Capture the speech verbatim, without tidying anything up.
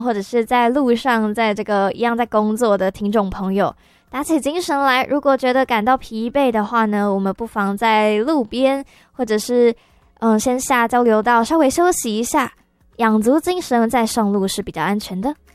或者是在路上在这个一样在工作的听众朋友，打起精神来。如果觉得感到疲惫的话呢，我们不妨在路边或者是嗯先下交流道稍微休息一下，养足精神再上路是比较安全的。